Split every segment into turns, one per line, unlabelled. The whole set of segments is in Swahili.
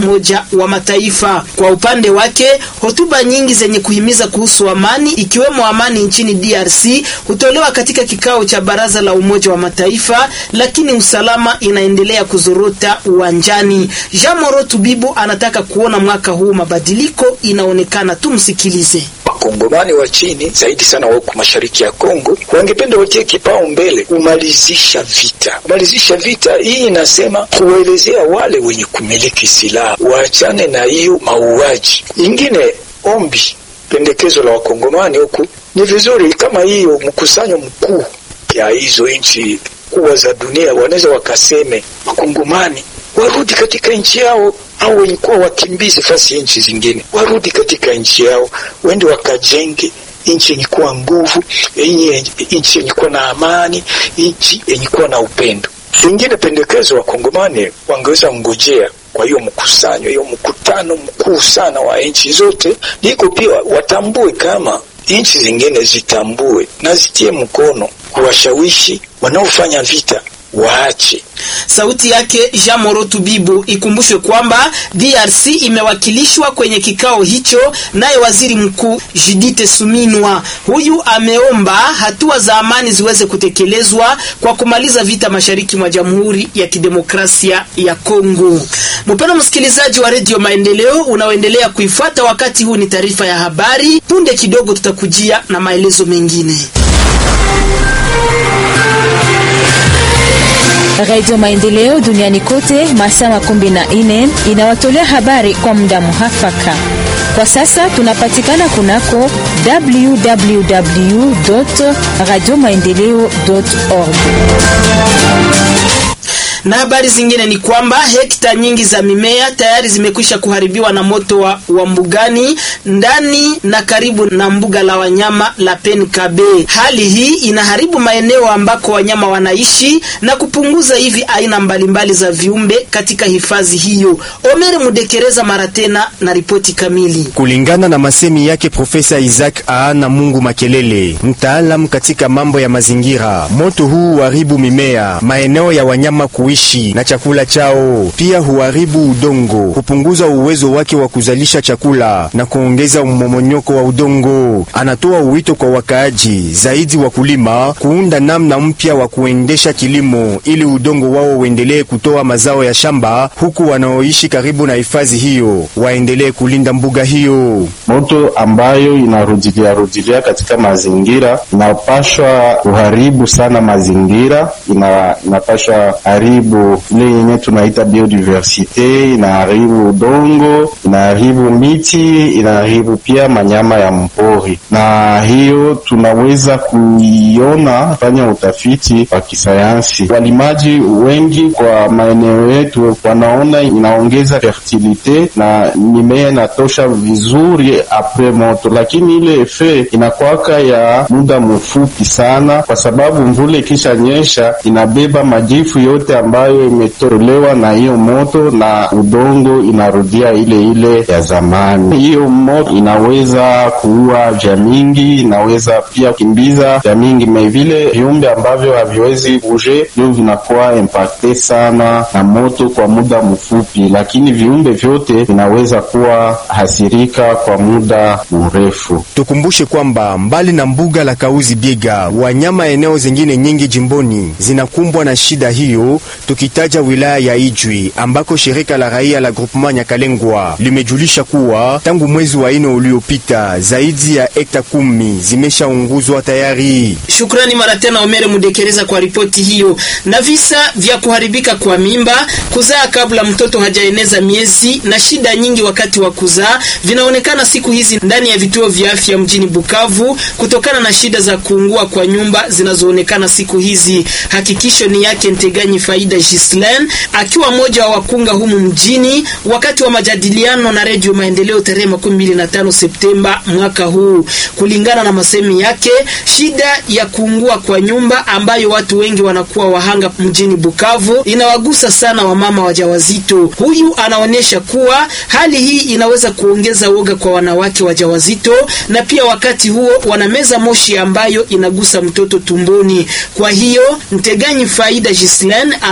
Umoja wa Mataifa. Kwa upande wake, hotuba nyingi zenye kuhimiza kuhusu amani, ikiwemo amani nchini DRC, hutolewa katika kikao cha Baraza la Umoja wa Mataifa, lakini usalama inaendelea kuzorota uwanjani. Jean Moro Tubibu anataka kuona mwaka huu mabadiliko inaonekana. Tumsikilize.
Wakongomani wa chini zaidi sana wako mashariki ya Kongo wangependa watie kipao mbele kumalizisha vita. Kumalizisha vita hii inasema kuelezea wale wenye kumiliki silaha waachane na hiyo mauaji. Ingine ombi pendekezo la wakongomani huku ni vizuri kama hiyo mkusanyo mkuu ya hizo nchi kubwa za dunia wanaweza wakaseme wakongomani warudi katika nchi yao, au wenye kuwa wakimbizi fasi nchi zingine warudi katika nchi yao, wende wakajenge nchi yenye kuwa nguvu, nchi yenye kuwa na amani, nchi yenye kuwa na upendo. Ingine pendekezo wakongomani wangeweza ngojea kwa hiyo mkusanyo, hiyo mkutano mkuu sana wa nchi zote, niko pia watambue kama nchi zingine zitambue na zitie mkono kuwashawishi wanaofanya vita waache.
Sauti yake Jean Moro Tubibu. Ikumbushwe kwamba DRC imewakilishwa kwenye kikao hicho naye waziri mkuu Judith Suminwa. Huyu ameomba hatua za amani ziweze kutekelezwa kwa kumaliza vita mashariki mwa Jamhuri ya Kidemokrasia ya Kongo. Mpendwa msikilizaji wa Radio Maendeleo unaoendelea kuifuata, wakati huu ni taarifa ya habari. Punde kidogo tutakujia na maelezo mengine.
Radio Maendeleo duniani kote masaa 14 inawatolea habari kwa muda muhafaka. Kwa sasa tunapatikana kunako www.radiomaendeleo.org.
Na habari zingine ni kwamba hekta nyingi za mimea tayari zimekwisha kuharibiwa na moto wa mbugani ndani na karibu na mbuga la wanyama la Penkabe. Hali hii inaharibu maeneo ambako wanyama wanaishi na kupunguza hivi aina mbalimbali za viumbe katika hifadhi hiyo. Omere Mudekereza Maratena na ripoti kamili.
Kulingana na masemi yake Profesa Isaac Aana Mungu Makelele, mtaalamu katika mambo ya mazingira, moto huu huharibu mimea, maeneo ya wanyama kuishi na chakula chao. Pia huharibu udongo, kupunguza uwezo wake wa kuzalisha chakula na kuongeza mmomonyoko wa udongo. Anatoa uwito kwa wakaaji, zaidi wakulima, kuunda namna mpya wa kuendesha kilimo ili udongo wao uendelee kutoa mazao ya shamba, huku wanaoishi karibu na hifadhi hiyo waendelee kulinda mbuga hiyo.
Moto ambayo inarudilia katika mazingira inapashwa kuharibu sana mazingira, inapashwa haribu ile yenye tunaita biodiversite, inaharibu udongo, inaharibu miti, inaharibu pia manyama ya mpori. Na hiyo tunaweza kuiona fanya utafiti wa kisayansi. Walimaji wengi kwa maeneo yetu wanaona inaongeza fertilite na mimea inatosha vizuri apres moto, lakini ile efe inakuwaka ya muda mfupi sana, kwa sababu mvule kisha nyesha inabeba majifu yote ambayo imetolewa na hiyo moto na udongo inarudia ile ya zamani. Hiyo moto inaweza kuua vya mingi, inaweza pia kukimbiza vya mingi, vile viumbe ambavyo haviwezi buje ndio vinakuwa impacte sana na moto kwa muda mfupi, lakini viumbe vyote vinaweza kuwa hasirika kwa muda mrefu.
Tukumbushe kwamba mbali na mbuga la Kauzi Biega, wanyama eneo zingine nyingi jimboni zinakumbwa na shida hiyo, tukitaja wilaya ya Ijwi ambako shirika la raia la Groupement Nyakalengwa limejulisha kuwa tangu mwezi wa 4 uliopita zaidi ya hekta 10 zimeshaunguzwa tayari.
Shukrani mara tena Omere Mudekereza kwa ripoti hiyo. Na visa vya kuharibika kwa mimba, kuzaa kabla mtoto hajaeneza miezi na shida nyingi wakati wa kuzaa vinaonekana siku hizi ndani ya vituo vya afya mjini Bukavu kutokana na shida za kuungua kwa nyumba zinazoonekana siku hizi. Hakikisho ni yake Nteganyi Faida Gislen akiwa mmoja wa wakunga humu mjini wakati wa majadiliano na Radio Maendeleo tarehe 25 Septemba mwaka huu. Kulingana na masemi yake, shida ya kuungua kwa nyumba ambayo watu wengi wanakuwa wahanga mjini Bukavu inawagusa sana wamama wajawazito. Huyu anaonyesha kuwa hali hii inaweza kuongeza woga kwa wanawake wajawazito na pia wakati huo wanameza moshi ambayo inagusa mtoto tumboni. Kwa hiyo Nteganyi Faida Gislen ana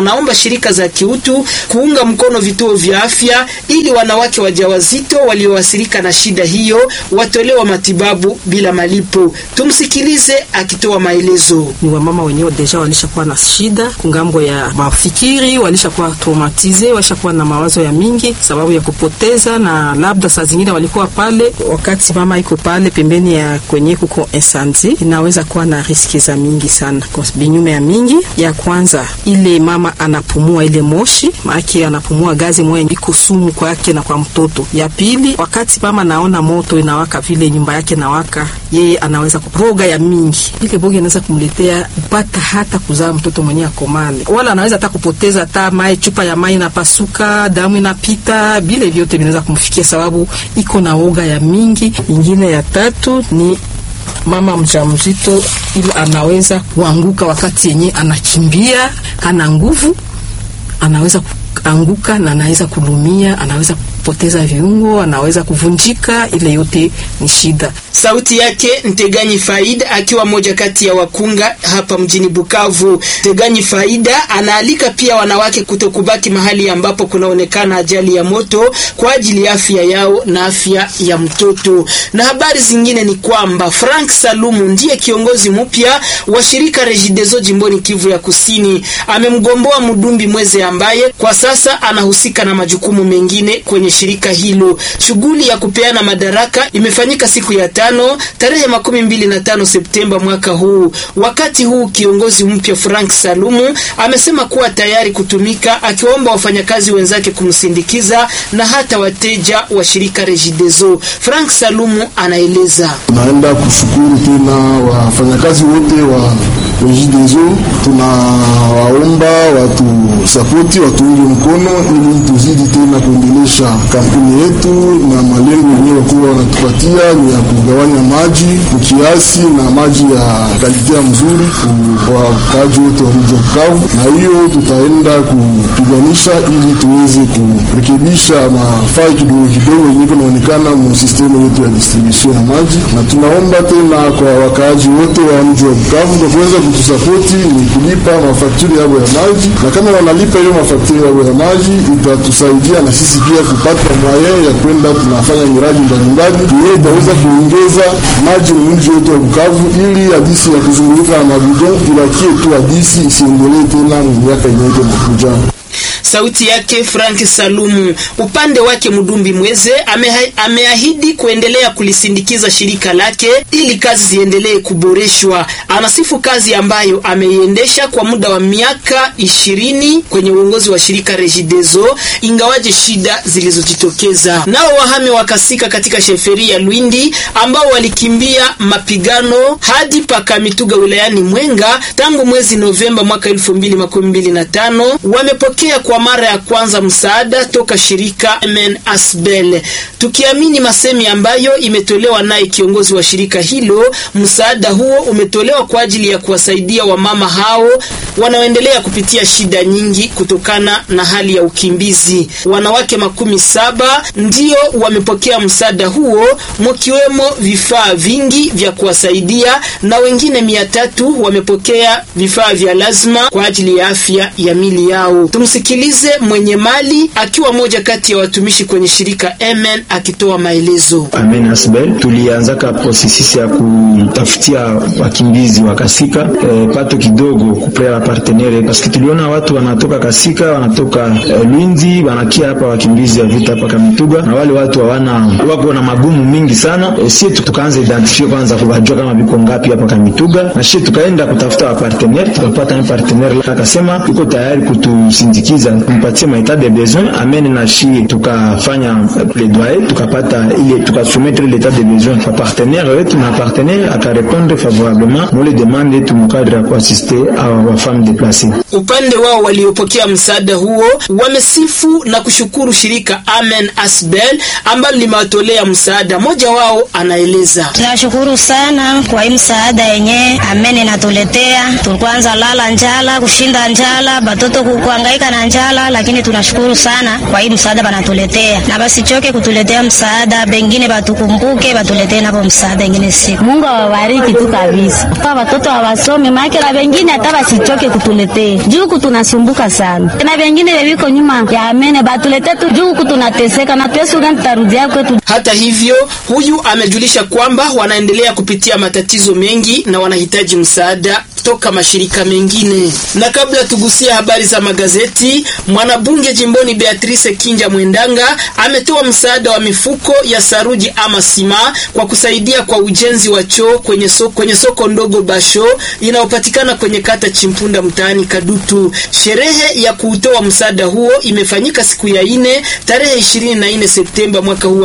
wanaomba shirika za kiutu kuunga mkono vituo vya afya ili wanawake wajawazito walioathirika na shida hiyo watolewa matibabu bila malipo. Tumsikilize akitoa maelezo.
Ni wamama wenyewe deja walishakuwa na shida kungambo ya mafikiri, walishakuwa traumatize, walishakuwa na mawazo ya mingi sababu ya kupoteza, na labda saa zingine walikuwa pale wakati mama iko pale pembeni ya kwenye kuko incendie, inaweza kuwa na riski za mingi sana. Kwa binyume ya mingi, ya kwanza ile mama anapumua ile moshi, maana anapumua gazi moja iko sumu kwake na kwa mtoto. Ya pili, wakati mama naona moto inawaka vile nyumba yake nawaka, yeye anaweza kuproga ya mingi. Ile boga inaweza kumletea kupata hata kuzaa mtoto mwenye akomale. Wala anaweza hata kupoteza hata mai, chupa ya mai inapasuka, damu inapita, bile vyote vinaweza kumfikia sababu iko na woga ya mingi. Ingine ya tatu ni mama mjamzito ili anaweza kuanguka wakati yenye anakimbia, hana nguvu, anaweza kuanguka na anaweza kulumia, anaweza kupoteza viungo, anaweza kuvunjika. Ile yote ni shida.
Sauti yake Nteganyi Faida akiwa moja kati ya wakunga hapa mjini Bukavu. Nteganyi Faida anaalika pia wanawake kutokubaki mahali ambapo kunaonekana ajali ya moto kwa ajili ya afya yao na afya ya mtoto. Na habari zingine ni kwamba Frank Salumu ndiye kiongozi mpya wa shirika Regideso jimboni Kivu ya Kusini. Amemgomboa Mudumbi Mweze ambaye kwa sasa anahusika na majukumu mengine kwenye shirika hilo. Shughuli ya kupeana madaraka imefanyika siku ya tarehe 25 Septemba mwaka huu. Wakati huu kiongozi mpya Frank Salumu amesema kuwa tayari kutumika, akiomba wafanyakazi wenzake kumsindikiza na hata wateja wa shirika Regideso. Frank Salumu anaeleza.
Tunaenda kushukuru tena wafanyakazi wote wa Regideso, tunawaomba watu sapoti, watuunge mkono ili tuzidi tena kuendelesha kampuni yetu, na malengo yenyewe kwa wanatupatia ni ya kugawanya maji kiasi na maji ya kalite mzuri kwa wakazi wote wa mji wa Bukavu, na hiyo tutaenda kupiganisha ili tuweze kurekebisha mafaa kidogo kidogo yenye kunaonekana mu system yetu ya distribution ya maji. Na tunaomba tena kwa wakazi wote wa mji wa Bukavu kwa kuweza kutusapoti ni kulipa mafakturi yao ya maji, na kama wanalipa hiyo mafakturi yao ya maji itatusaidia na sisi pia kupata moyen ya kwenda tunafanya miradi mbalimbali ili itaweza kuongeza maji ni mji wetu wa Bukavu, ili hadisi ya kuzunguka na mabidon ilakie tu hadisi isiendelee tena miaka inayokuja inakuja.
Sauti yake Frank Salumu. Upande wake Mudumbi Mweze ameahidi kuendelea kulisindikiza shirika lake ili kazi ziendelee kuboreshwa. Anasifu kazi ambayo ameiendesha kwa muda wa miaka 20 kwenye uongozi wa shirika Regideso, ingawaje shida zilizojitokeza. Nao wahame wakasika katika sheferi ya Lwindi ambao walikimbia mapigano hadi paka Mituga wilayani Mwenga tangu mwezi Novemba mwaka 2025 wamepokea kwa mara ya kwanza msaada toka shirika Amen Asbel. Tukiamini masemi ambayo imetolewa naye kiongozi wa shirika hilo, msaada huo umetolewa kwa ajili ya kuwasaidia wamama hao wanaoendelea kupitia shida nyingi kutokana na hali ya ukimbizi. Wanawake 17 ndio wamepokea msaada huo, mkiwemo vifaa vingi vya kuwasaidia, na wengine 300 wamepokea vifaa vya lazima kwa ajili ya afya ya mili yao. Tumsikilize mwenye mali akiwa moja kati ya watumishi kwenye shirika Amen akitoa maelezo.
Amen Asbel tulianzaka processus ya kutafutia wakimbizi wa Kasika pato kidogo kupea partenaire, parce tuliona watu wanatoka Kasika, wanatoka Lwindi, wanakia hapa wakimbizi ya vita hapa Kamituga, na wale watu wako na magumu mingi sana. Sisi tukaanza identify kwanza kujua kama biko ngapi hapa Kamituga, na sisi tukaenda kutafuta wa partenaire, tukapata un partenaire akasema yuko tayari kutusindikiza kumpatia mahitaji ya besoin. Amen na shi tukafanya plaidoyer, tukapata ile tukasoumettre l'état de besoin kwa partenaire wetu, na partenaire akarépondre favorablement pour les demandes tu mkadra kwa assister wa femmes déplacées.
Upande wao waliopokea msaada huo wamesifu na kushukuru shirika Amen Asbel ambalo limewatolea msaada. Mmoja wao anaeleza.
Tunashukuru sana kwa hii msaada yenye Amen inatuletea. Tulikuanza lala njala, kushinda njala, batoto kuhangaika na njala. njala, lakini tunashukuru sana kwa hii msaada banatuletea, na basichoke kutuletea msaada, bengine batukumbuke, batuletee napo msaada ingine siku.
Mungu awabariki tu kabisa. Kwa watoto hawasome maana na wengine hata basichoke kutuletea. Juu tunasumbuka sana. Na wengine weko nyuma ya amene batuletee tu juu tunateseka na pesa gani tarudia kwetu.
Hata hivyo, huyu amejulisha kwamba wanaendelea kupitia matatizo mengi na wanahitaji msaada toka mashirika mengine. Na kabla tugusia habari za magazeti, mwanabunge jimboni Beatrice Kinja Mwendanga ametoa msaada wa mifuko ya saruji ama sima kwa kusaidia kwa ujenzi wa choo kwenye soko ndogo Basho inayopatikana kwenye kata Chimpunda mtaani Kadutu. Sherehe ya kutoa msaada huo imefanyika siku ya 4 tarehe 24 Septemba mwaka huu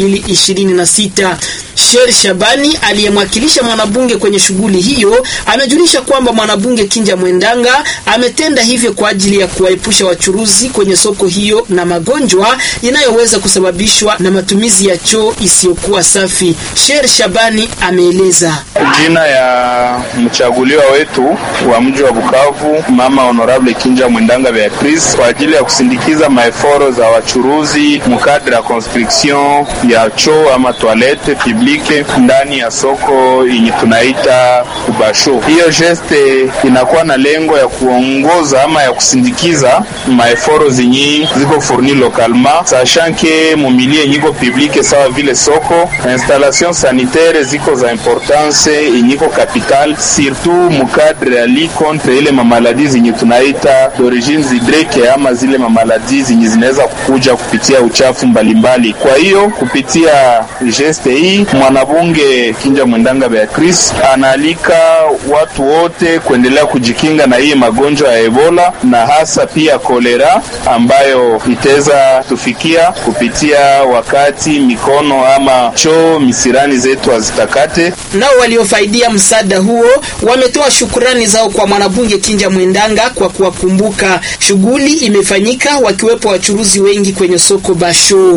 2026. Sher Shabani aliyemwakilisha mwanabunge kwenye shughuli hiyo amejulisha kwamba mwanabunge Kinja Mwendanga ametenda hivyo kwa ajili ya kuwaepusha wachuruzi kwenye soko hiyo na magonjwa inayoweza kusababishwa na matumizi ya choo isiyokuwa safi. Sher Shabani ameeleza
jina ya mchaguliwa wetu wa mji wa Bukavu, Mama Honorable Kinja Mwendanga Beatrice, kwa ajili ya kusindikiza maeforo za wachuruzi mkadra construction ya choo ama toilette publique ndani ya soko yenye tunaita Basho. Hiyo geste inakuwa na lengo ya kuongoza ama ya kusindikiza maeforo zenye ziko fourni localement, sachant que mobilier nyiko publique sawa vile soko, installation sanitaire ziko za importance nyiko capital, surtout mukadre ya li contre ile mamaladi zenye tunaita d'origine hydrique ama zile mamaladi zenye zinaweza kukuja kupitia uchafu mbalimbali. Kwa hiyo kupitia geste hii mwanabunge Kinja Mwendanga Beatrice analika watu wote kuendelea kujikinga na hii magonjwa ya Ebola na hasa pia kolera ambayo itaweza tufikia kupitia wakati mikono ama choo misirani zetu hazitakate.
Nao waliofaidia msaada huo wametoa shukrani zao kwa mwanabunge Kinja Mwendanga kwa kuwakumbuka. Shughuli imefanyika wakiwepo wachuruzi wengi kwenye soko Basho.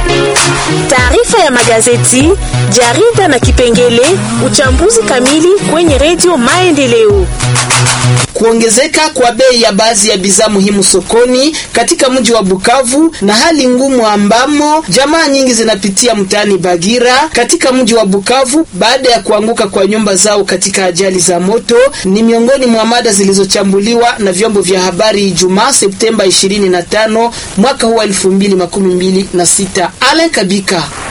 Taarifa ya magazeti, jarida na kipengele uchambuzi kamili kwenye Radio Maendeleo.
Kuongezeka kwa bei ya baadhi ya bidhaa muhimu sokoni katika mji wa Bukavu na hali ngumu ambamo jamaa nyingi zinapitia mtaani Bagira katika mji wa Bukavu baada ya kuanguka kwa nyumba zao katika ajali za moto ni miongoni mwa mada zilizochambuliwa na vyombo vya habari Ijumaa Septemba 25 mwaka huu 2026. Alain Kabika